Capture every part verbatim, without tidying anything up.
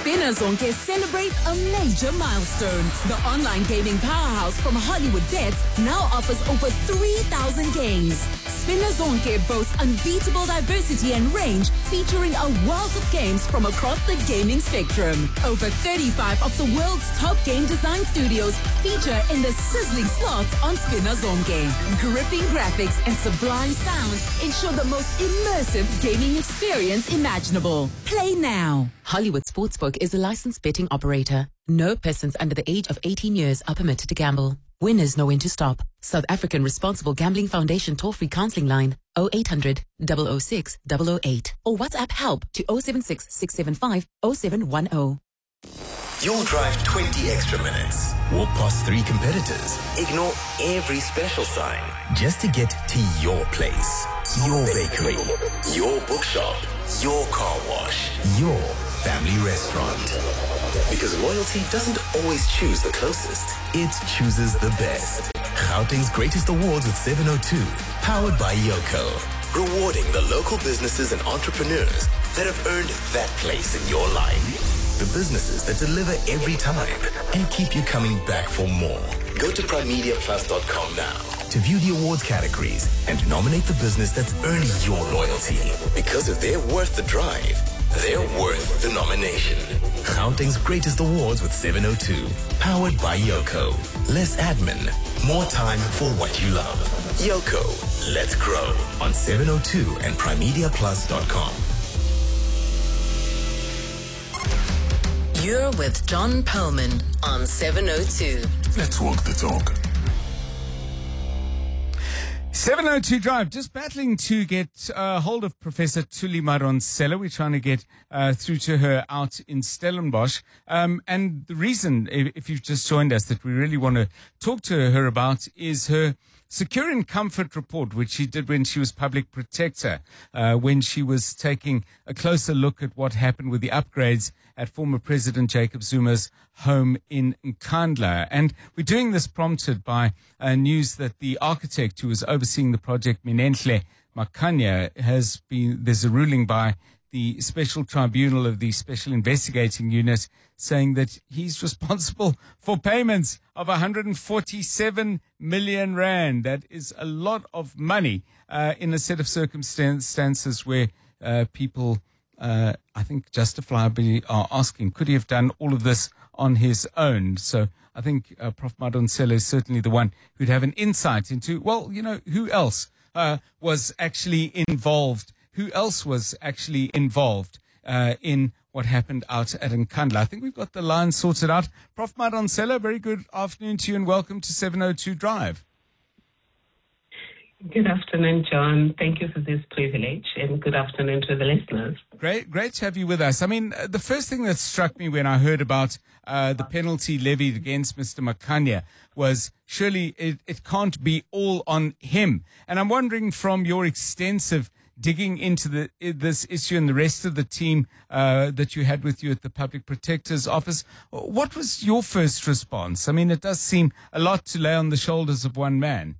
Spinazonke celebrates a major milestone. The online gaming powerhouse from Hollywood Bets now offers over three thousand games. Spinazonke boasts unbeatable diversity and range, featuring a wealth of games from across the gaming spectrum. Over thirty-five of the world's top game design studios feature in the sizzling slots on Spinazonke. Gripping graphics and sublime sound ensure the most immersive gaming experience imaginable. Play now. Hollywood Sportsbook is a licensed betting operator. No persons under the age of eighteen years are permitted to gamble. Winners know when to stop. South African Responsible Gambling Foundation toll-free counseling line oh eight hundred, double oh six, double oh eight or WhatsApp help to oh seven six, six seven five, oh seven one oh. You'll drive twenty extra minutes, walk past three competitors, ignore every special sign just to get to your place, your bakery, your bookshop, your car wash, your family restaurant. Because loyalty doesn't always choose the closest, it chooses the best. Gauteng's Greatest Awards with seven oh two, powered by Yoco. Rewarding the local businesses and entrepreneurs that have earned that place in your life. The businesses that deliver every time and keep you coming back for more. Go to prime media plus dot com now to view the awards categories and nominate the business that's earned your loyalty. Because if they're worth the drive, they're worth the nomination. Gauteng's Greatest Awards with seven oh two, powered by Yoco. Less admin, more time for what you love. Yoco, let's grow on seven oh two and prime media plus dot com. You're with John Perlman on seven oh two. Let's walk the talk. seven oh two Drive, just battling to get uh, hold of Professor Thuli Madonsela. We're trying to get uh, through to her out in Stellenbosch. Um, and the reason, if, if you've just joined us, that we really want to talk to her about is her Secure and Comfort report, which she did when she was public protector, uh, when she was taking a closer look at what happened with the upgrades at former President Jacob Zuma's home in Nkandla. And we're doing this prompted by uh, news that the architect who was overseeing the project, Minenhle Makanya, has been, there's a ruling by the Special Tribunal of the Special Investigating Unit saying that he's responsible for payments of one hundred forty-seven million rand. That is a lot of money uh, in a set of circumstances where uh, people, uh, I think, justifiably are asking, could he have done all of this on his own? So I think uh, Professor Madonsela is certainly the one who'd have an insight into, well, you know, who else uh, was actually involved Who else was actually involved uh, in what happened out at Nkandla? I think we've got the line sorted out. Professor Madonsela, very good afternoon to you and welcome to seven oh two Drive. Good afternoon, John. Thank you for this privilege, and good afternoon to the listeners. Great, great to have you with us. I mean, uh, the first thing that struck me when I heard about uh, the penalty levied against Mister Makanya was surely it, it can't be all on him. And I'm wondering, from your extensive digging into the this issue and the rest of the team uh, that you had with you at the Public Protector's Office, what was your first response? I mean, it does seem a lot to lay on the shoulders of one man.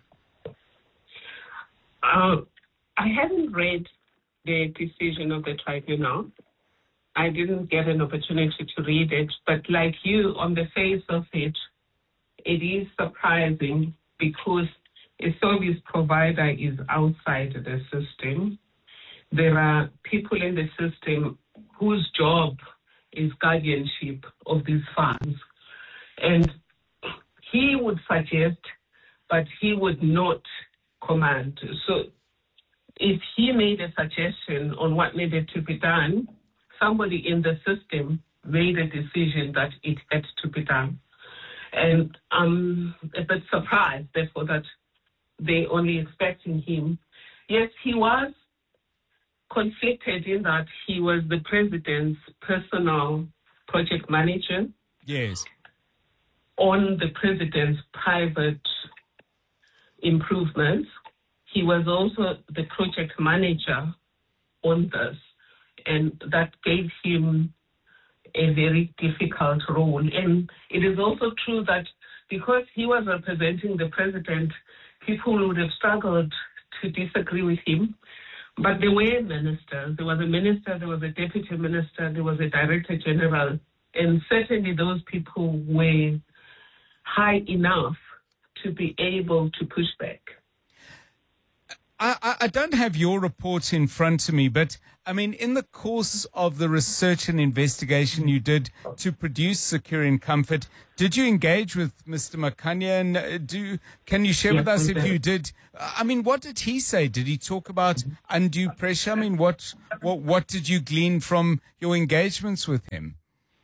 Uh, I haven't read the decision of the tribunal. I didn't get an opportunity to read it, but like you, on the face of it, it is surprising because a service provider is outside the system. There are people in the system whose job is guardianship of these funds. And he would suggest, but he would not command. So if he made a suggestion on what needed to be done, somebody in the system made a decision that it had to be done. And I'm a bit surprised, therefore, that they only expecting him. Yes, he was conflicted in that he was the president's personal project manager. Yes. On the president's private improvements. He was also the project manager on this, and that gave him a very difficult role. And it is also true that because he was representing the president, people would have struggled to disagree with him. But there were ministers. There was a minister, there was a deputy minister, there was a director general. And certainly those people were high enough to be able to push back. I, I don't have your report in front of me, but I mean, in the course of the research and investigation you did to produce Secure in Comfort, did you engage with Mister Makhanya? And do can you share Yes, with us we if did. you did? I mean, what did he say? Did he talk about undue pressure? I mean, what what what did you glean from your engagements with him?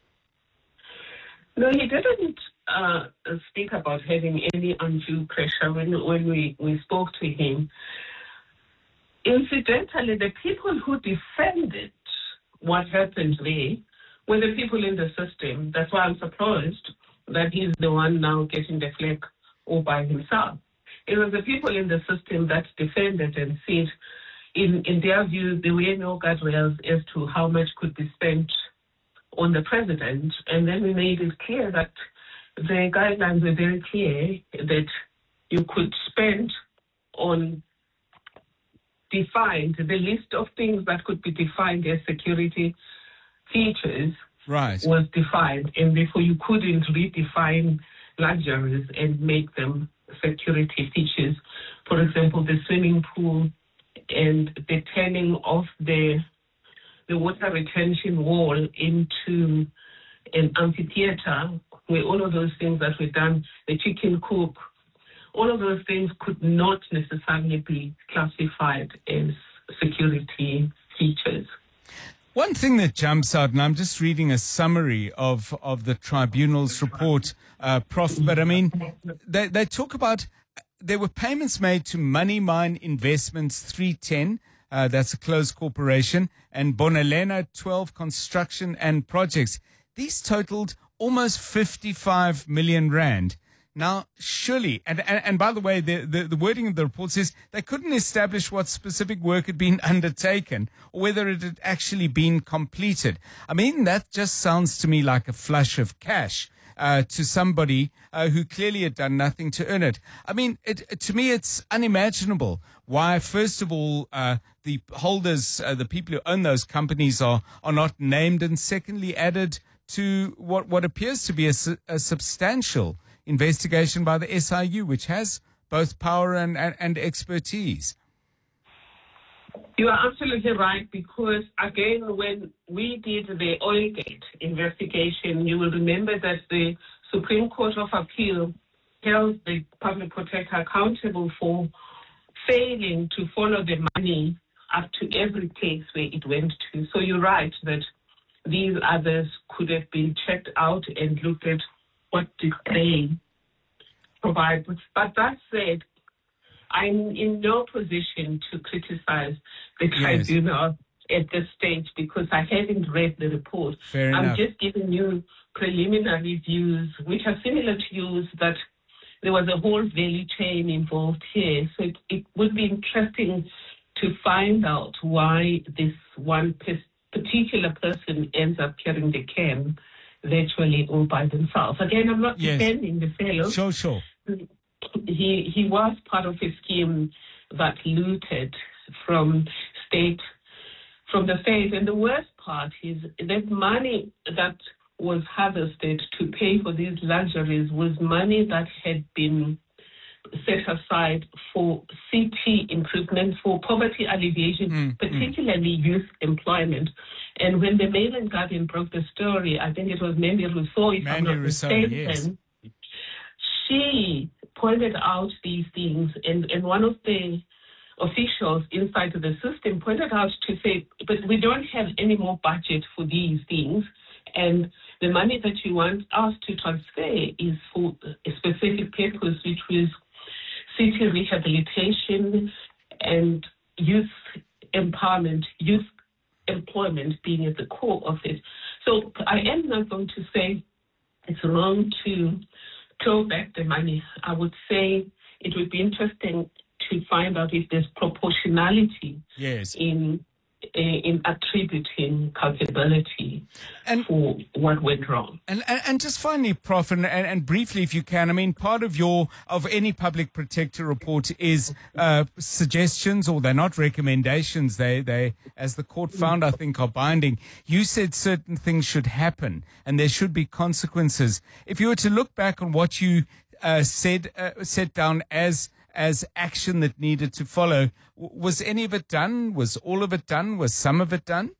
No, he didn't uh, speak about having any undue pressure when, when we, we spoke to him. Incidentally, the people who defended what happened there were the people in the system. That's why I'm surprised that he's the one now getting the flag all by himself. It was the people in the system that defended and said, in, in their view, there were no guardrails as to how much could be spent on the president. And then we made it clear that the guidelines were very clear that you could spend on defined, the list of things that could be defined as security features Right. was defined, and therefore you couldn't redefine luxuries and make them security features. For example, the swimming pool and the turning of the the water retention wall into an amphitheater, where all of those things that were done, the chicken coop, all of those things could not necessarily be classified as security features. One thing that jumps out, and I'm just reading a summary of, of the tribunal's report, uh, Prof, but I mean, they, they talk about there were payments made to Money Mine Investments three ten, uh, that's a closed corporation, and Bonelena twelve Construction and Projects. These totaled almost fifty-five million rand. Now, surely, and, and, and by the way, the, the, the wording of the report says they couldn't establish what specific work had been undertaken or whether it had actually been completed. I mean, that just sounds to me like a flush of cash uh, to somebody uh, who clearly had done nothing to earn it. I mean, it, to me, it's unimaginable why, first of all, uh, the holders, uh, the people who own those companies are, are not named, and secondly, added to what, what appears to be a, su- a substantial investigation by the S I U, which has both power and, and, and expertise. You are absolutely right, because again, when we did the Oilgate investigation, you will remember that the Supreme Court of Appeal held the public protector accountable for failing to follow the money up to every place where it went to. So you're right that these others could have been checked out and looked at what did they provide. But that said, I'm in no position to criticize the Yes. tribunal at this stage because I haven't read the report. Fair I'm enough. just giving you preliminary views, which are similar to yours, that there was a whole value chain involved here. So it, it would be interesting to find out why this one pers- particular person ends up carrying the can virtually all by themselves. Again, I'm not Yes. defending the fellow. Sure, sure. He he was part of a scheme that looted from state, from the state. And the worst part is that money that was harvested to pay for these luxuries was money that had been set aside for C T improvement, for poverty alleviation, Mm, particularly youth employment. And when the Mail and Guardian broke the story, I think it was Mandy Rousseau, if I'm Mandy not Rousseau, mistaken, yes. she pointed out these things, and, and one of the officials inside the system pointed out to say, but we don't have any more budget for these things, and the money that you want us to transfer is for a specific purpose, which was city rehabilitation and youth empowerment, youth employment being at the core of it. So I am not going to say it's wrong to claw back the money. I would say it would be interesting to find out if there's proportionality Yes. in in attributing accountability and, for what went wrong. And, and and just finally, Prof, and, and, and briefly, if you can, I mean, part of your of any public protector report is uh, suggestions, or they're not recommendations. They they, as the court found, I think, are binding. You said certain things should happen, and there should be consequences. If you were to look back on what you uh, said uh, set down as as action that needed to follow, was any of it done? Was all of it done? Was some of it done?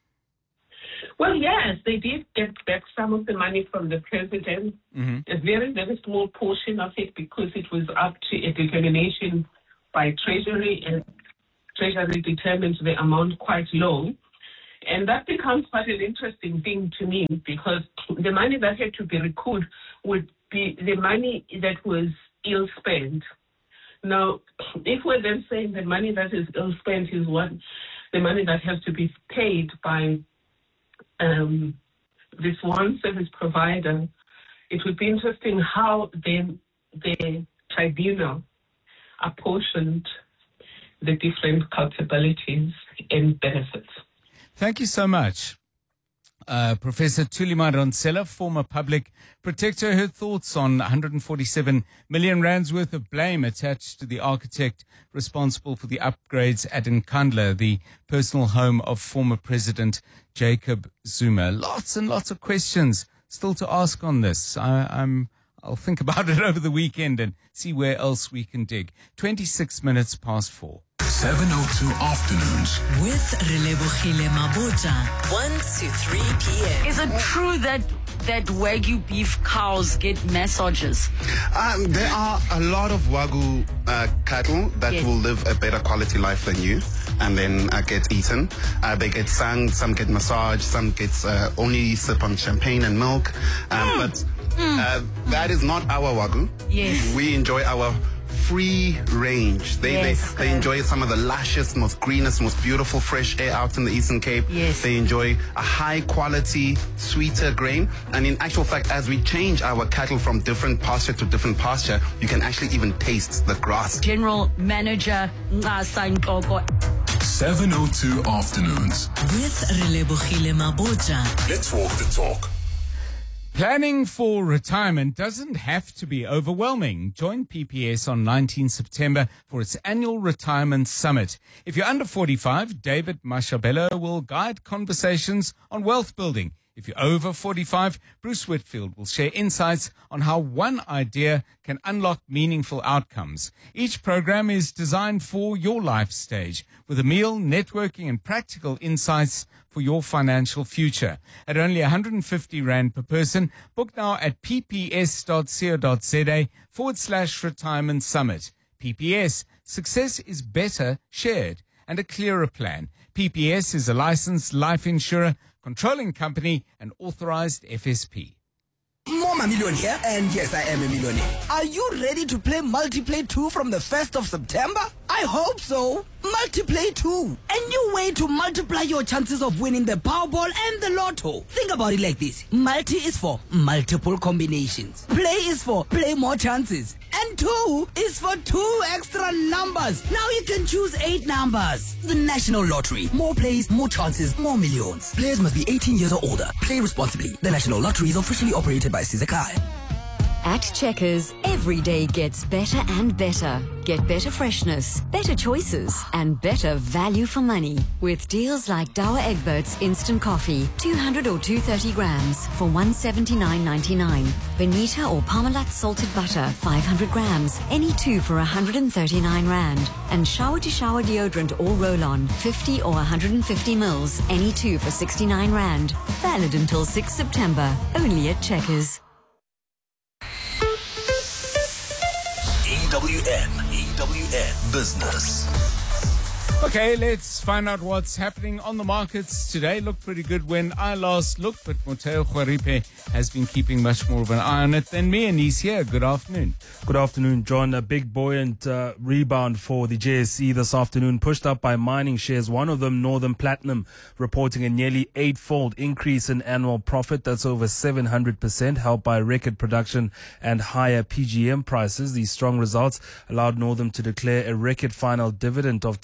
Well, yes, they did get back some of the money from the president, mm-hmm. a very, very small portion of it, because it was up to a determination by Treasury, and Treasury determines the amount quite low. And that becomes quite an interesting thing to me, because the money that had to be recouped would be the money that was ill-spent. Now, if we're then saying the money that is ill-spent is what the money that has to be paid by um, this one service provider, it would be interesting how then the tribunal apportioned the different accountabilities and benefits. Thank you so much. Uh, Professor Thuli Madonsela, former public protector, her thoughts on one hundred forty-seven million rands worth of blame attached to the architect responsible for the upgrades at Nkandla, the personal home of former President Jacob Zuma. Lots and lots of questions still to ask on this. I, I'm, I'll think about it over the weekend and see where else we can dig. twenty-six minutes past four. seven oh two afternoons with Relebohile Mabotja, one to three p.m. Is it true that that Wagyu beef cows get massages? Um, there are a lot of Wagyu uh, cattle that yes. will live a better quality life than you, and then uh, get eaten. Uh, they get sung, some get massaged, some get uh, only sip on champagne and milk. Um, mm. But mm. Uh, that is not our Wagyu. Yes. We enjoy our free range. They, yes, they they enjoy some of the lushest, most greenest, most beautiful fresh air out in the Eastern Cape. Yes. They enjoy a high quality, sweeter grain. And in actual fact, as we change our cattle from different pasture to different pasture, you can actually even taste the grass. General Manager Ngasa Nkoko. seven oh two afternoons with Relebohile Mabotja. Let's walk the talk. Planning for retirement doesn't have to be overwhelming. Join P P S on nineteenth September for its annual retirement summit. If you're under forty-five, David Mashabela will guide conversations on wealth building. If you're over forty-five, Bruce Whitfield will share insights on how one idea can unlock meaningful outcomes. Each program is designed for your life stage, with a meal, networking, and practical insights for your financial future. At only one hundred fifty rand per person, book now at pps.co.za forward slash retirement summit. P P S, success is better shared, and a clearer plan. P P S is a licensed life insurer, controlling company, and authorized F S P. Mama Million here, and yes, I am a millionaire. Are you ready to play Multiplay two from the first of September? I hope so. Multiplay two, a new way to multiply your chances of winning the Powerball and the Lotto. Think about it like this. Multi is for multiple combinations. Play is for play more chances. And two is for two extra numbers. Now you can choose eight numbers. The National Lottery. More plays, more chances, more millions. Players must be eighteen years or older. Play responsibly. The National Lottery is officially operated by Sizakai. At Checkers, every day gets better and better. Get better freshness, better choices, and better value for money. With deals like Douwe Egberts Instant Coffee, two hundred or two hundred thirty grams for one hundred seventy-nine ninety-nine. Benita or Parmalat Salted Butter, five hundred grams, any two for one hundred thirty-nine rand. And Shower to Shower Deodorant or Roll-On, fifty or one hundred fifty mils, any two for sixty-nine rand. Valid until sixth September, only at Checkers. E W N, E W N Business. Okay, let's find out what's happening on the markets today. Looked pretty good when I last looked, but Moteo Khwaripe has been keeping much more of an eye on it than me, and he's here. Good afternoon. Good afternoon, John. A big buoyant uh, rebound for the J S E this afternoon, pushed up by mining shares. One of them, Northern Platinum, reporting a nearly eightfold increase in annual profit. That's over seven hundred percent, helped by record production and higher P G M prices. These strong results allowed Northern to declare a record final dividend of ten rand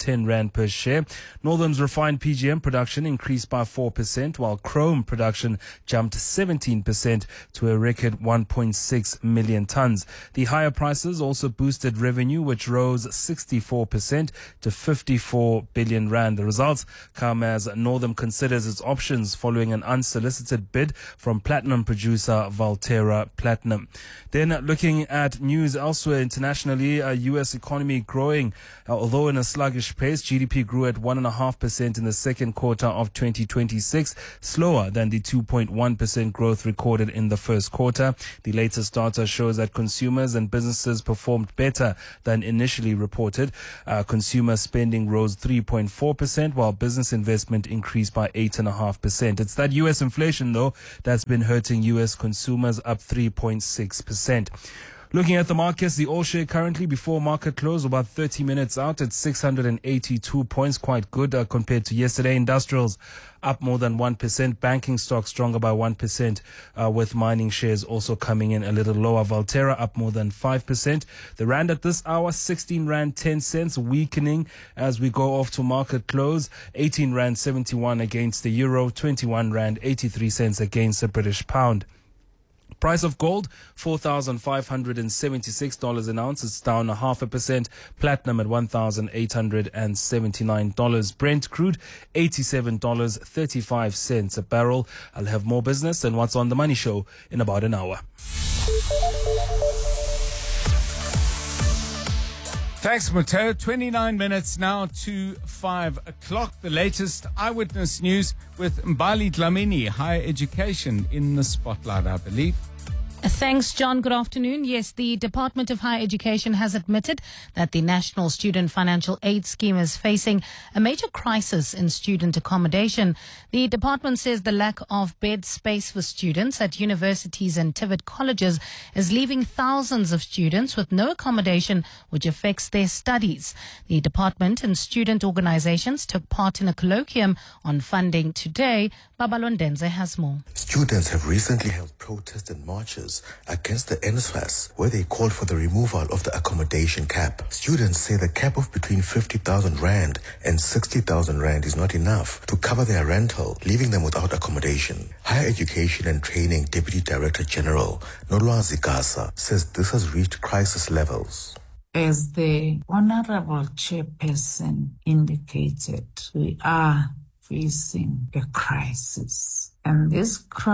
rand per share. Northam's refined P G M production increased by four percent, while chrome production jumped seventeen percent to a record one point six million tons. The higher prices also boosted revenue, which rose sixty-four percent to fifty-four billion rand. The results come as Northam considers its options following an unsolicited bid from platinum producer Valterra Platinum. Then looking at news elsewhere internationally, a U S economy growing, uh, although in a sluggish pace. G D P grew at one point five percent in the second quarter of twenty twenty-six, slower than the two point one percent growth recorded in the first quarter. The latest data shows that consumers and businesses performed better than initially reported. Uh, consumer spending rose three point four percent, while business investment increased by eight point five percent. It's that U S inflation, though, that's been hurting U S consumers, up three point six percent. Looking at the markets, the all share currently before market close, about thirty minutes out, at six hundred eighty-two points, quite good uh, compared to yesterday. Industrials up more than one percent. Banking stocks stronger by one percent, uh, with mining shares also coming in a little lower. Valterra up more than five percent. The rand at this hour, sixteen rand ten cents, weakening as we go off to market close. eighteen rand seventy-one against the euro, twenty-one rand eighty-three cents against the British pound. Price of gold, four thousand five hundred seventy-six dollars an ounce. It's down a half a percent. Platinum at one thousand eight hundred seventy-nine dollars. Brent crude, eighty-seven dollars and thirty-five cents a barrel. I'll have more business and what's on the money show in about an hour. Thanks, Matteo. twenty-nine minutes now to five o'clock. The latest eyewitness news with Mbali Dlamini, higher education in the spotlight, I believe. Thanks, John. Good afternoon. Yes, the Department of Higher Education has admitted that the National Student Financial Aid Scheme is facing a major crisis in student accommodation. The department says the lack of bed space for students at universities and TVET colleges is leaving thousands of students with no accommodation, which affects their studies. The department and student organizations took part in a colloquium on funding today. Babalondenze has more. Students have recently held protests and marches against the N S F A S, where they called for the removal of the accommodation cap. Students say the cap of between fifty thousand rand and sixty thousand rand is not enough to cover their rental, leaving them without accommodation. Higher Education and Training Deputy Director General Nolwazi Gasa says this has reached crisis levels. As the Honorable Chairperson indicated, we are facing a crisis. And this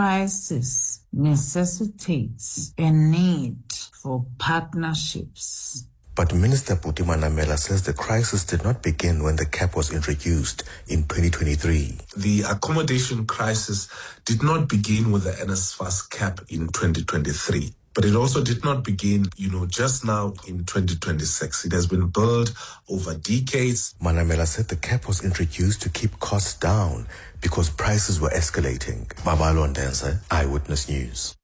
crisis necessitates a need for partnerships. But Minister Buti Manamela says the crisis did not begin when the cap was introduced in twenty twenty-three. The accommodation crisis did not begin with the N S F A S cap in twenty twenty-three. But it also did not begin, you know, just now in twenty twenty-six. It has been built over decades. Manamela said the cap was introduced to keep costs down because prices were escalating. Babalo Ndenze, Eyewitness News.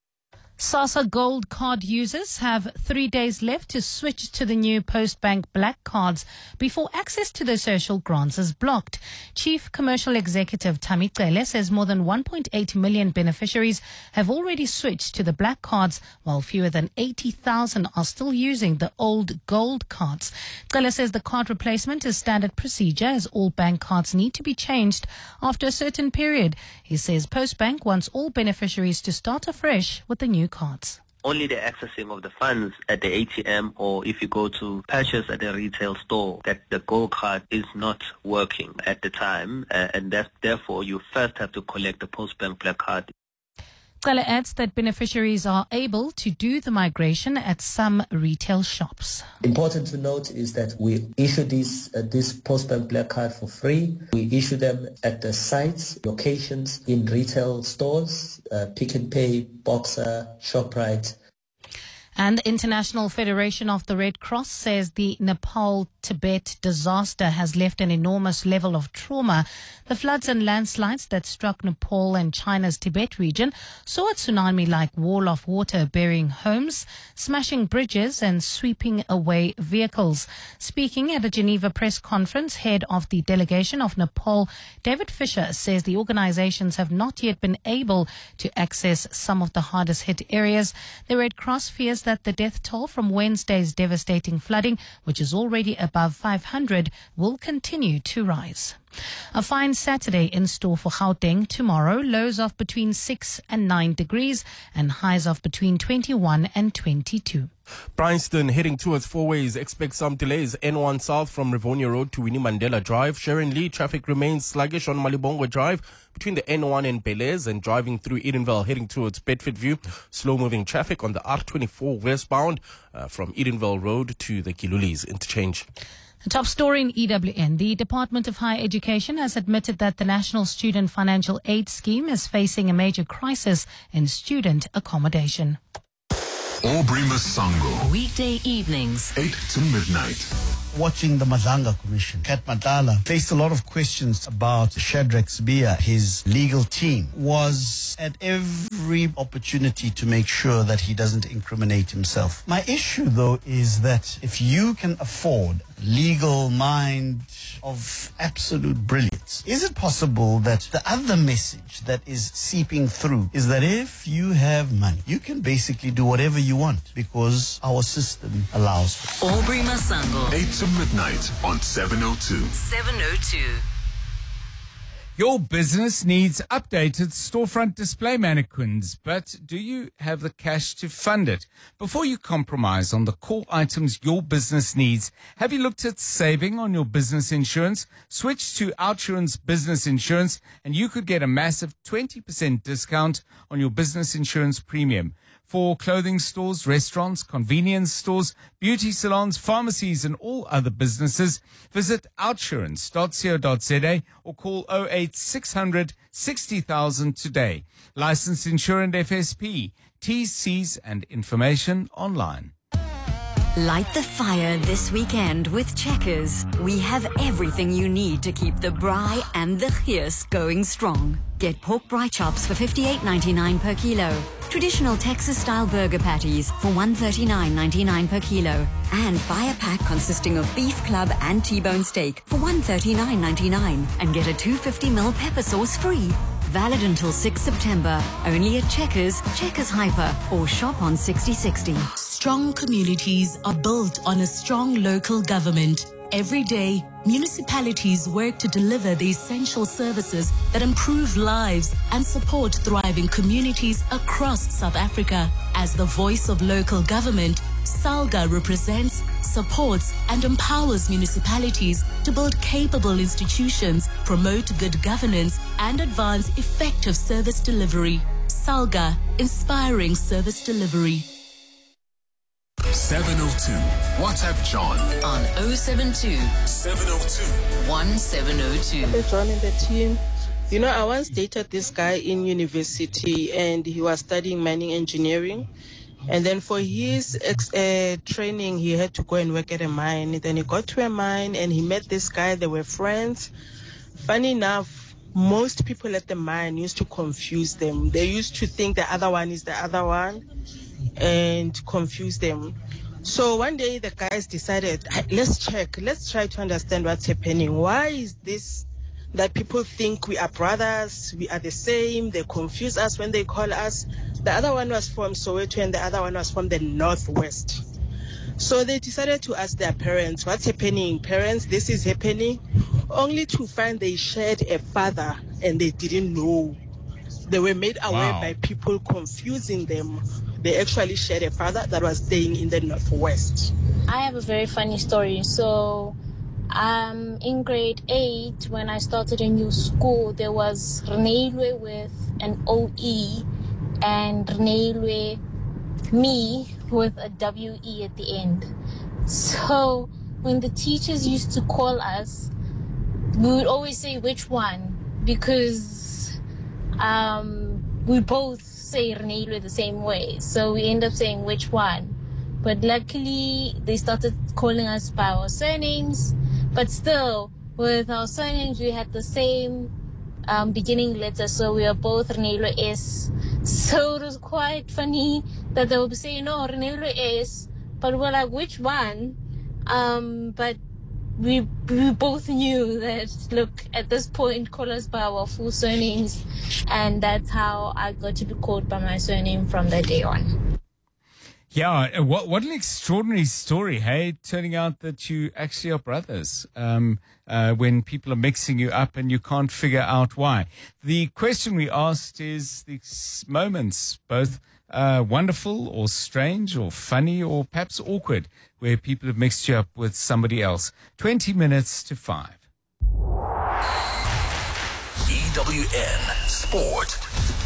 SASSA Gold Card users have three days left to switch to the new Postbank Black Cards before access to the social grants is blocked. Chief Commercial Executive Tami Cele says more than one point eight million beneficiaries have already switched to the Black Cards, while fewer than eighty thousand are still using the old Gold Cards. Cele says the card replacement is standard procedure as all bank cards need to be changed after a certain period. He says Postbank wants all beneficiaries to start afresh with the new cards. Only the accessing of the funds at the A T M, or if you go to purchase at a retail store, that the Gold Card is not working at the time, uh, and that therefore you first have to collect the Postbank Black Card. Cele adds that beneficiaries are able to do the migration at some retail shops. Important to note is that we issue this, uh, this Postbank Black Card for free. We issue them at the sites, locations in retail stores, uh, Pick and Pay, Boxer, ShopRite. And the International Federation of the Red Cross says the Nepal-Tibet disaster has left an enormous level of trauma. The floods and landslides that struck Nepal and China's Tibet region saw a tsunami-like wall of water burying homes, smashing bridges and sweeping away vehicles. Speaking at a Geneva press conference, head of the delegation of Nepal, David Fisher, says the organizations have not yet been able to access some of the hardest hit areas. The Red Cross fears warns that the death toll from Wednesday's devastating flooding, which is already above five hundred, will continue to rise. A fine Saturday in store for Gauteng tomorrow. Lows of between six and nine degrees and highs of between twenty-one and twenty-two. Bryanston heading towards Four Ways. Expect some delays. N one South from Rivonia Road to Winnie Mandela Drive. Sharon Lee, traffic remains sluggish on Malibongo Drive between the N one and Belize, and driving through Edenville heading towards Bedford View. Slow moving traffic on the R twenty-four westbound uh, from Edenville Road to the Kilulis interchange. The top story in E W N. The Department of Higher Education has admitted that the National Student Financial Aid Scheme is facing a major crisis in student accommodation. Aubrey Masango. Weekday evenings, eight to midnight. Watching the Mazanga Commission, Kat Matala faced a lot of questions about Shadrack Sibiya. His legal team was at every opportunity to make sure that he doesn't incriminate himself. My issue, though, is that if you can afford legal mind of absolute brilliance, is it possible that the other message that is seeping through is that if you have money, you can basically do whatever you want because our system allows for it? Aubrey Masango. eight to midnight on seven oh two. seven oh two. Your business needs updated storefront display mannequins, but do you have the cash to fund it? Before you compromise on the core items your business needs, have you looked at saving on your business insurance? Switch to Outsurance Business Insurance and you could get a massive twenty percent discount on your business insurance premium. For clothing stores, restaurants, convenience stores, beauty salons, pharmacies, and all other businesses, visit outsurance dot co dot za or call oh eight six hundred sixty thousand today. Licensed insurance F S P, T Cs and information online. Light the fire this weekend with Checkers. We have everything you need to keep the braai and the geus going strong. Get pork braai chops for fifty-eight ninety-nine per kilo. Traditional Texas-style burger patties for one thirty-nine ninety-nine per kilo. And buy a pack consisting of beef club and T-bone steak for one thirty-nine ninety-nine and get a two hundred fifty milliliter pepper sauce free. Valid until sixth September. Only at Checkers, Checkers Hyper, or shop on sixty sixty. Strong communities are built on a strong local government. Every day, municipalities work to deliver the essential services that improve lives and support thriving communities across South Africa. As the voice of local government, SALGA represents, supports, and empowers municipalities to build capable institutions, promote good governance, and advance effective service delivery. SALGA, inspiring service delivery. seven oh two. WhatsApp John on oh seven two, seven oh two, one seven oh two. Hey John and the team. You know, I once dated this guy in university and he was studying mining engineering. And then for his ex- uh, training, he had to go and work at a mine. Then he got to a mine and he met this guy. They were friends. Funny enough, most people at the mine used to confuse them. They used to think the other one is the other one and confuse them. So one day the guys decided, let's check, let's try to understand what's happening. Why is this that people think we are brothers, we are the same, they confuse us when they call us? The other one was from Soweto and the other one was from the Northwest. So they decided to ask their parents, what's happening? Parents, this is happening. Only to find they shared a father and they didn't know. They were made aware wow. by people confusing them. They actually shared a father that was staying in the Northwest. I have a very funny story. So um, in grade eight, when I started a new school, there was Reneilwe with an O E and Reneilwe me with a W E at the end. So when the teachers used to call us, we would always say which one, because um, we both say Reneilwe the same way. So we end up saying which one. But luckily, they started calling us by our surnames. But still, with our surnames, we had the same um, beginning letter. So we were both Reneilwe S. So it was quite funny that they would say, no, Reneilwe S. But we're like, which one? Um, but we we both knew that, look, at this point, call us by our full surnames. And that's how I got to be called by my surname from that day on. Yeah, what what an extraordinary story, hey? Turning out that you actually are brothers um, uh, when people are mixing you up and you can't figure out why. The question we asked is the moments, both uh, wonderful or strange or funny or perhaps awkward, where people have mixed you up with somebody else. twenty minutes to five. E W N Sport.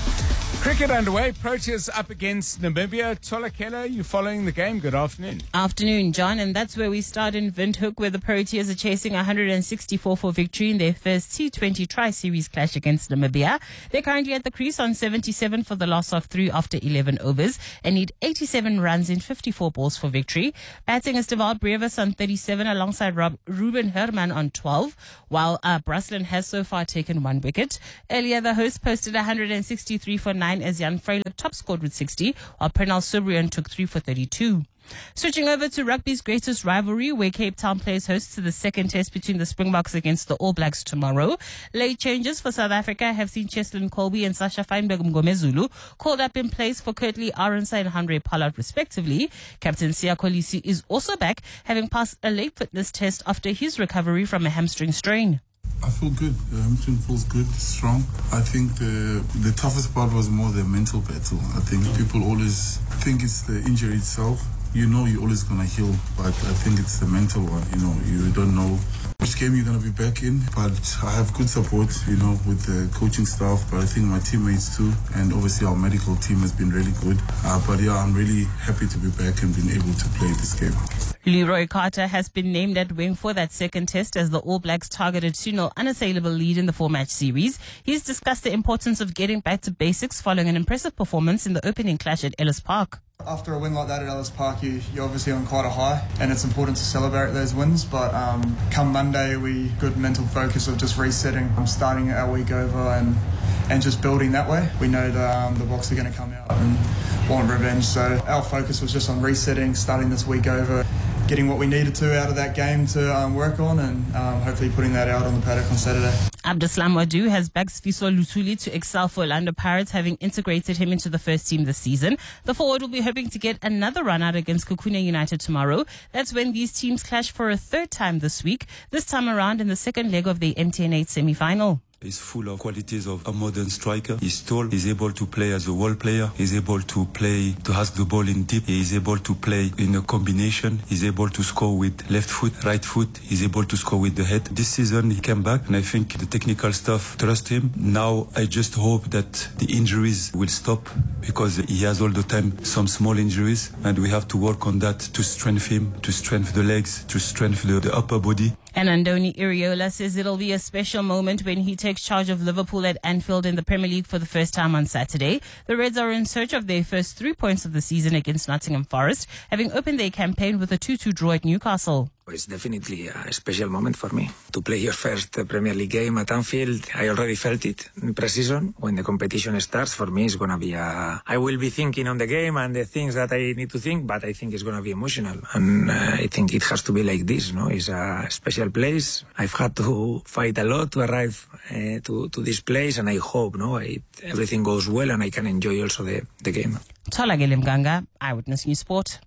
Cricket underway. Proteas up against Namibia. Tola Keller, you following the game. Good afternoon. Afternoon, John. And that's where we start in Windhoek, where the Proteas are chasing one hundred sixty-four for victory in their first T twenty Tri-Series clash against Namibia. They're currently at the crease on seventy-seven for the loss of three after eleven overs and need eighty-seven runs in fifty-four balls for victory. Batting is Deval Brevis on thirty-seven alongside Rob, Ruben Herman on twelve, while uh, Braslin has so far taken one wicket. Earlier, the host posted one hundred sixty-three for nine as Jan Freyler top scored with sixty, while Pernal Subrian took three for thirty-two. Switching over to rugby's greatest rivalry, where Cape Town plays host to the second test between the Springboks against the All Blacks tomorrow. Late changes for South Africa have seen Cheslin Colby and Sasha Feinberg Mgomezulu called up in place for Kurtley Arendse and Andre Pollard respectively. Captain Siya Kolisi is also back, having passed a late fitness test after his recovery from a hamstring strain. I feel good. The hamstring feels good, strong. I think the the toughest part was more the mental battle. I think people always think it's the injury itself. You know you're always going to heal, but I think it's the mental one. You know, you don't know which game you're going to be back in, but I have good support, you know, with the coaching staff, but I think my teammates too, and obviously our medical team has been really good. Uh, but yeah, I'm really happy to be back and being able to play this game. Leroy Carter has been named at wing for that second test as the All Blacks targeted two nil unassailable lead in the four-match series. He's discussed the importance of getting back to basics following an impressive performance in the opening clash at Ellis Park. After a win like that at Ellis Park, you, you're obviously on quite a high, and it's important to celebrate those wins. But um, come Monday, we good mental focus of just resetting, um, starting our week over, and and just building that way. We know that um, the Boks are going to come out and want revenge, so our focus was just on resetting, starting this week over, getting what we needed to out of that game to um, work on, and um, hopefully putting that out on the paddock on Saturday. Abdeslam Wadu has backed Sfiso Lusuli to excel for Orlando Pirates, having integrated him into the first team this season. The forward will be hoping to get another run out against Kukune United tomorrow. That's when these teams clash for a third time this week, this time around in the second leg of the M T N eight semi-final. He's full of qualities of a modern striker. He's tall. He's able to play as a wall player. He's able to play to ask the ball in deep. He's able to play in a combination. He's able to score with left foot, right foot. He's able to score with the head. This season he came back, and I think the technical staff trust him. Now I just hope that the injuries will stop, because he has all the time some small injuries, and we have to work on that to strengthen him, to strengthen the legs, to strengthen the, the upper body. And Andoni Iraola says it'll be a special moment when he takes charge of Liverpool at Anfield in the Premier League for the first time on Saturday. The Reds are in search of their first three points of the season against Nottingham Forest, having opened their campaign with a two two draw at Newcastle. It's definitely a special moment for me to play your first uh, Premier League game at Anfield. I already felt it in pre-season. When the competition starts, for me, it's going to be a... I will be thinking on the game and the things that I need to think, but I think it's going to be emotional. And uh, I think it has to be like this, no? It's a special place. I've had to fight a lot to arrive uh, to, to this place, and I hope, no, I, everything goes well and I can enjoy also the, the game. Tola Mganga, Eyewitness News Sport.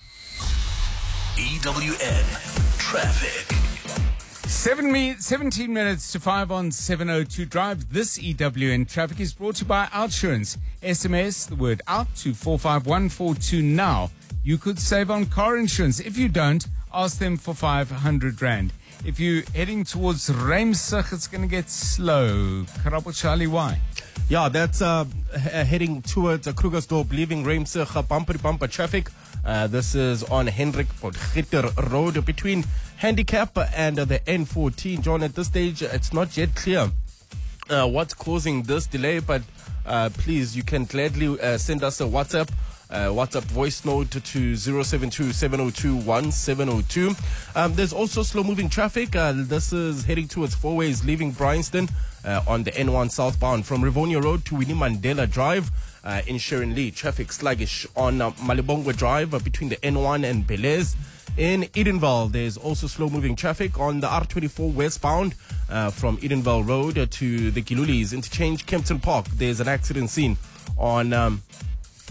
E W N Traffic. Seven me, seventeen minutes to five on seven oh two Drive. This E W N Traffic is brought to you by Outsurance. S M S the word out to four five one four two now. You could save on car insurance. If you don't, ask them for five hundred rand. If you're heading towards Reimsig, it's going to get slow. Karabo Charlie, why? Yeah, that's uh, heading towards uh, Krugersdorp, leaving Reimsig, uh, bumper to bumper traffic. Uh, this is on Hendrik Potgieter Road between Handicap and uh, the N fourteen. John, at this stage, it's not yet clear uh, what's causing this delay, but uh, please, you can gladly uh, send us a WhatsApp. Uh, WhatsApp voice note to zero seven two seven zero two one seven zero two. Um, there's also slow-moving traffic. Uh, this is heading towards four ways, leaving Bryanston uh, on the N one southbound from Rivonia Road to Winnie Mandela Drive. Uh, in Sharon Lee, traffic sluggish on uh, Malibongwe Drive uh, between the N one and Belez. In Edenville, there's also slow-moving traffic on the R twenty-four westbound uh, from Edenville Road uh, to the Gilulis interchange, Kempton Park. There's an accident scene on... Um,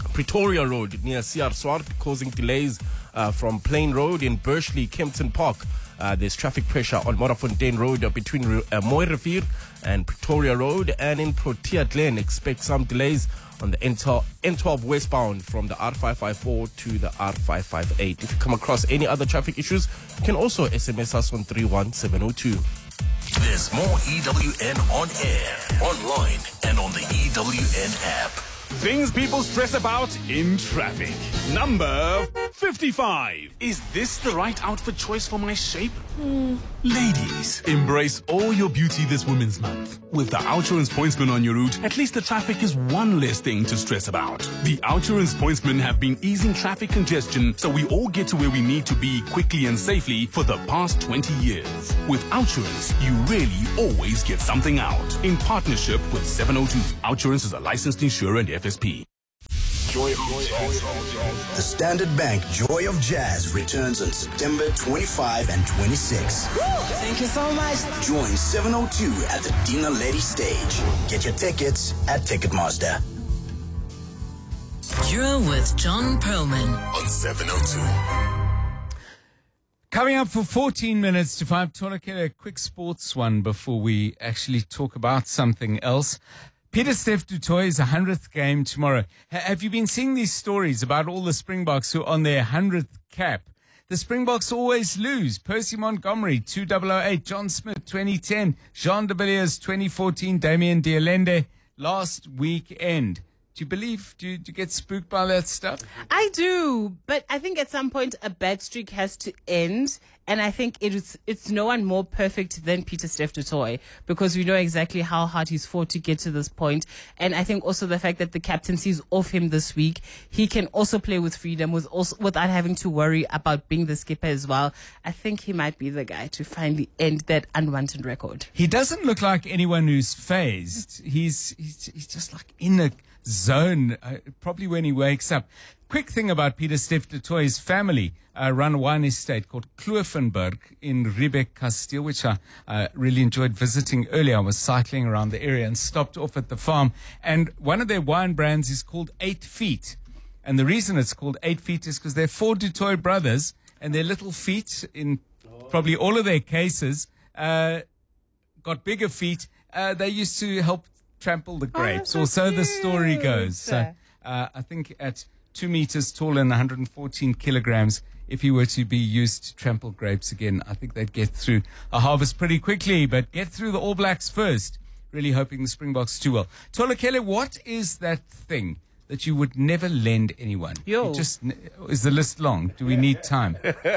Pretoria Road near C R Swart, causing delays uh, from Plain Road in Bursley, Kempton Park. Uh, there's traffic pressure on Morafontein Road uh, between uh, Mooirivier and Pretoria Road. And in Protea Glen, expect some delays on the N twelve westbound from the R five five four to the R five five eight. If you come across any other traffic issues, you can also S M S us on three one seven zero two. There's more E W N on air, online, and on the E W N app. Things people stress about in traffic. Number fifty-five. Is this the right outfit choice for my shape? Mm. Ladies, embrace all your beauty this Women's Month. With the Outsurance Pointsman on your route, at least the traffic is one less thing to stress about. The Outsurance Pointsmen have been easing traffic congestion so we all get to where we need to be quickly and safely for the past twenty years. With Outsurance, you really always get something out. In partnership with seven oh two. Outsurance is a licensed insurer and F S P. Joy of Jazz. The Standard Bank Joy of Jazz returns on September twenty-fifth and twenty-sixth. Thank you so much. Join seven oh two at the Dina Lady stage. Get your tickets at Ticketmaster. You're with John Perlman on seven oh two. Coming up for fourteen minutes to five, Tolakele, a quick sports one before we actually talk about something else. Pieter-Steph du Toit's one hundredth game tomorrow. H- have you been seeing these stories about all the Springboks who are on their one hundredth cap? The Springboks always lose. Percy Montgomery, two thousand eight. John Smith, twenty ten. Jean de Villiers, twenty fourteen. Damien Dialende, last weekend. Do you believe, do you, do you get spooked by that stuff? I do, but I think at some point a bad streak has to end. And I think it's it's no one more perfect than Pieter-Steph du Toit, because we know exactly how hard he's fought to get to this point. And I think also the fact that the captaincy is off him this week, he can also play with freedom with also, without having to worry about being the skipper as well. I think he might be the guy to finally end that unwanted record. He doesn't look like anyone who's phased. He's, he's, he's just like in a zone, uh, probably when he wakes up. Quick thing about Pieter-Steph du Toit's family uh, run a wine estate called Kloofenberg in Riebeek-Kasteel, which I uh, really enjoyed visiting earlier. I was cycling around the area and stopped off at the farm. And one of their wine brands is called Eight Feet. And the reason it's called Eight Feet is because they're four du Toit brothers, and their little feet, in probably all of their cases, uh, got bigger feet. Uh, they used to help trample the grapes, oh, or so the story goes. So uh, I think at two meters tall and one hundred fourteen kilograms, if he were to be used to trample grapes again, I think they'd get through a harvest pretty quickly. But get through the All Blacks first. Really hoping the Springboks do well. Tolakele, what is that thing that you would never lend anyone? Yo. You just is the list long? Do we need time?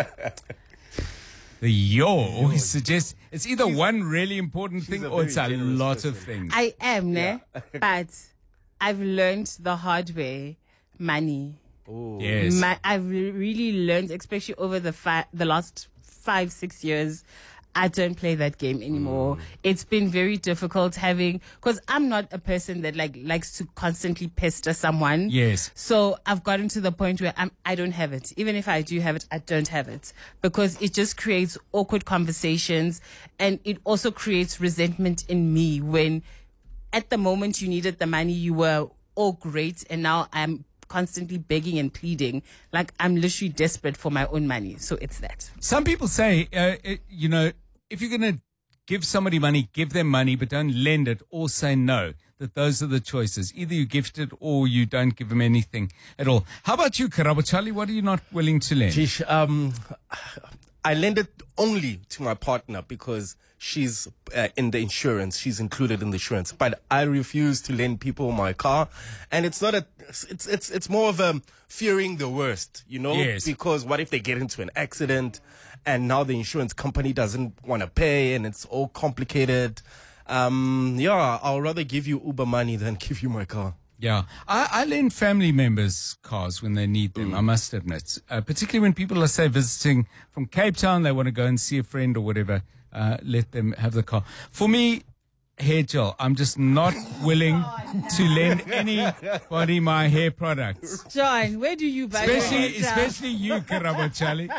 The yo suggests it's either one really important thing or it's a lot of things. I am, ne? But I've learned the hard way. Money. Oh. Yes. Ma- I've really learned, especially over the fi- the last five, six years, I don't play that game anymore. Mm. It's been very difficult having, because I'm not a person that like likes to constantly pester someone. Yes. So I've gotten to the point where I'm, I don't have it. Even if I do have it, I don't have it, because it just creates awkward conversations, and it also creates resentment in me when at the moment you needed the money, you were all great, and now I'm constantly begging and pleading like I'm literally desperate for my own money. So it's that. Some people say, uh, it, you know, if you're going to give somebody money, give them money, but don't lend it or say no. That those are the choices. Either you gift it or you don't give them anything at all. How about you, Karabo Charlie? What are you not willing to lend? Geesh, um, I lend it only to my partner because she's uh, in the insurance. She's included in the insurance. But I refuse to lend people my car. And it's not a, it's, it's, it's more of a fearing the worst, you know? Yes. Because what if they get into an accident and now the insurance company doesn't want to pay and it's all complicated? Um, yeah, I'll rather give you Uber money than give you my car. Yeah, I, I lend family members cars when they need them, mm. I must admit. Uh, particularly when people are, say, visiting from Cape Town, they want to go and see a friend or whatever, uh, let them have the car. For me, hair gel, I'm just not willing to lend anybody my hair products. John, where do you buy especially, your hair gel? Especially you, Karabo Charlie.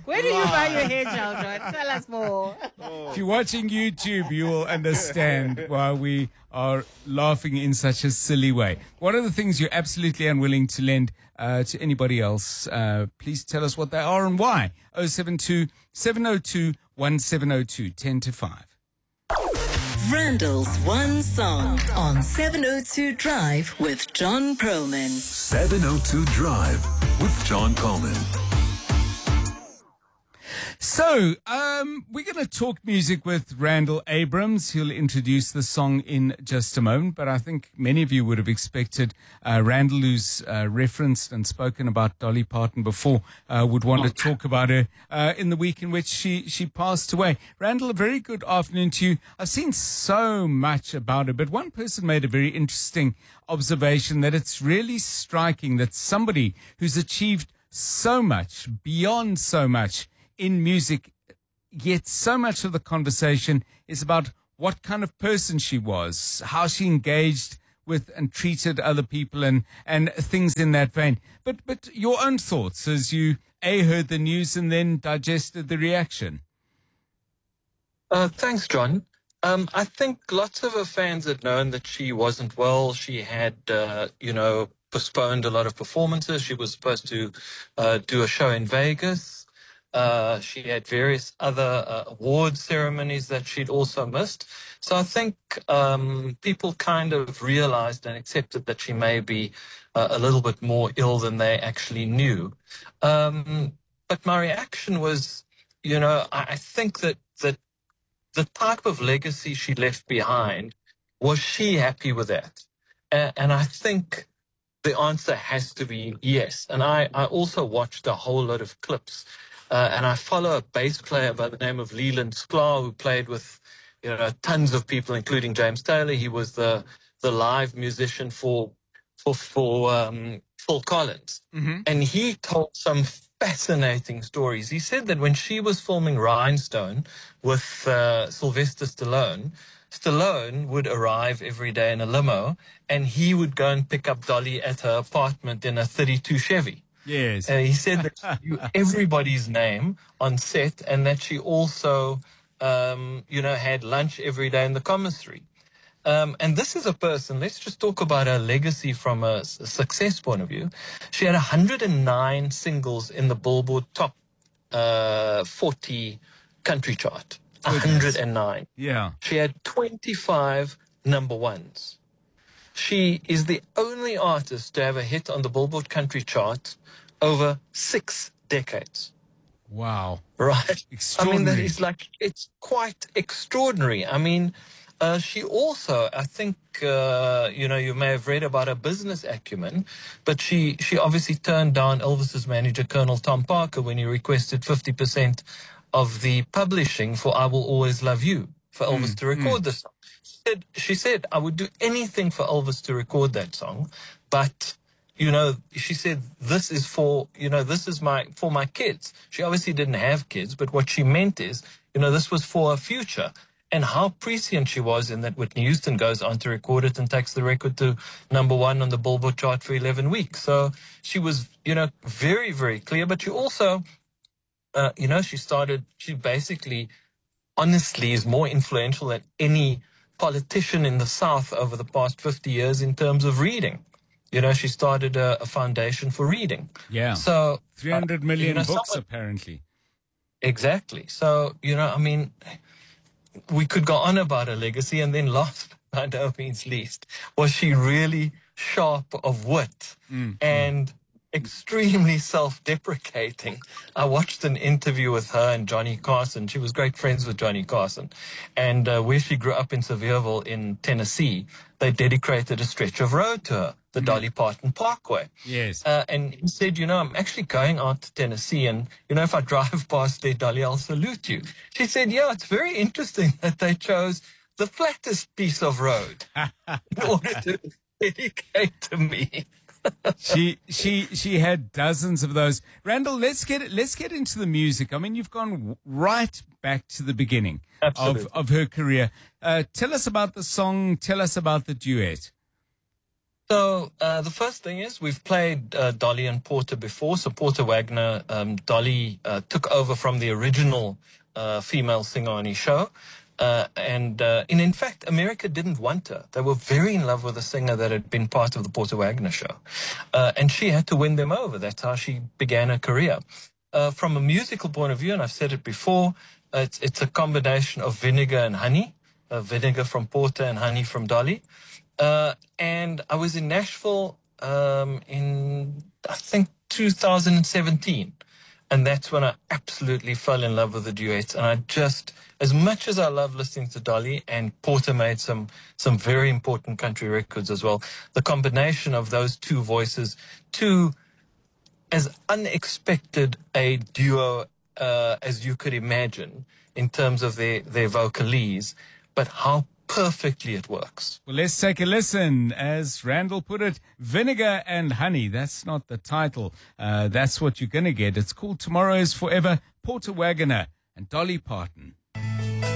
Where do you buy your hair gel, John? Tell us more. If you're watching YouTube, you will understand why we are laughing in such a silly way. What are the things you're absolutely unwilling to lend uh, to anybody else? Uh, please tell us what they are and why. oh seven two, seven oh two, one seven oh two, ten to five. Randall's One Song on seven oh two Drive with John Perlman. seven oh two Drive with John Perlman. So, um, we're going to talk music with Randall Abrams. He'll introduce the song in just a moment, but I think many of you would have expected uh, Randall, who's uh, referenced and spoken about Dolly Parton before, uh, would want to talk about her uh, in the week in which she, she passed away. Randall, a very good afternoon to you. I've seen so much about her, but one person made a very interesting observation that it's really striking that somebody who's achieved so much, beyond so much, in music, yet so much of the conversation is about what kind of person she was, how she engaged with and treated other people and, and things in that vein. But but your own thoughts as you, A, heard the news and then digested the reaction. Uh, thanks, John. Um, I think lots of her fans had known that she wasn't well. She had, uh, you know, postponed a lot of performances. She was supposed to uh, do a show in Vegas. Uh, she had various other uh, award ceremonies that she'd also missed. So I think um, people kind of realized and accepted that she may be uh, a little bit more ill than they actually knew. Um, but my reaction was, you know, I, I think that, that the type of legacy she left behind, was she happy with that? Uh, and I think the answer has to be yes. And I, I also watched a whole lot of clips. Uh, and I follow a bass player by the name of Leland Sklar, who played with, you know, tons of people, including James Taylor. He was the the live musician for for for um, Phil Collins, mm-hmm. and he told some fascinating stories. He said that when she was filming Rhinestone with uh, Sylvester Stallone, Stallone would arrive every day in a limo, and he would go and pick up Dolly at her apartment in a thirty-two Chevy. Yes. Uh, he said that she knew everybody's name on set and that she also, um, you know, had lunch every day in the commissary. Um, and this is a person, let's just talk about her legacy from a, a success point of view. She had one hundred nine singles in the Billboard Top uh, forty country chart. one hundred nine. Yeah. She had twenty-five number ones. She is the only artist to have a hit on the Billboard Country Chart over six decades. Wow. Right? Extraordinary. I mean, that is like, it's quite extraordinary. I mean, uh, she also, I think, uh, you know, you may have read about her business acumen, but she, she obviously turned down Elvis's manager, Colonel Tom Parker, when he requested fifty percent of the publishing for I Will Always Love You, for Elvis Mm, to record mm. the song. She said, I would do anything for Elvis to record that song, but, you know, she said, this is for, you know, this is my, for my kids. She obviously didn't have kids, but what she meant is, you know, this was for her future. And how prescient she was in that Whitney Houston goes on to record it and takes the record to number one on the Billboard chart for eleven weeks. So she was, you know, very, very clear, but she also, uh, you know, she started, she basically, honestly, is more influential than any politician in the South over the past fifty years in terms of reading. You know, she started a, a foundation for reading. Yeah. So three hundred million uh, you know, books, someone, apparently. Exactly. So, you know, I mean, we could go on about her legacy, and then last but by no means least, was she really sharp of wit Mm, and extremely self-deprecating. I watched an interview with her and Johnny Carson. She was great friends with Johnny Carson. And uh, where she grew up in Sevierville in Tennessee, they dedicated a stretch of road to her, the Mhm. Dolly Parton Parkway. Yes. Uh, and he said, you know, I'm actually going out to Tennessee, and, you know, if I drive past there, Dolly, I'll salute you. She said, yeah, it's very interesting that they chose the flattest piece of road in order to dedicate to me. she she she had dozens of those. Randall, let's get let's get into the music. I mean, you've gone w- right back to the beginning Absolutely. of of her career. Uh, tell us about the song. Tell us about the duet. So uh, the first thing is we've played uh, Dolly and Porter before. So Porter Wagner, um, Dolly uh, took over from the original uh, female singer on his show. Uh, and, uh, and in fact, America didn't want her. They were very in love with a singer that had been part of the Porter Wagner show. Uh, and she had to win them over. That's how she began her career. Uh, from a musical point of view, and I've said it before, uh, it's, it's a combination of Vinegar and Honey. Uh, vinegar from Porter and Honey from Dolly. Uh, and I was in Nashville um, in, I think, two thousand seventeen. And that's when I absolutely fell in love with the duets. And I just, as much as I love listening to Dolly, and Porter made some some very important country records as well, the combination of those two voices, two as unexpected a duo uh, as you could imagine in terms of their, their vocalese, but how perfectly it works. Well, let's take a listen. As Randall put it, Vinegar and Honey. That's not the title. Uh, that's what you're going to get. It's called Tomorrow is Forever, Porter Wagner and Dolly Parton.